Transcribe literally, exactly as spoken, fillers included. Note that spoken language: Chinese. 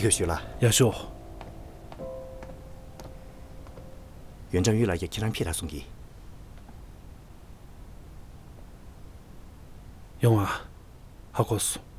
个学了。 亚秀， 袁章玉来也寄张片来送你。 영아, 하고 있어.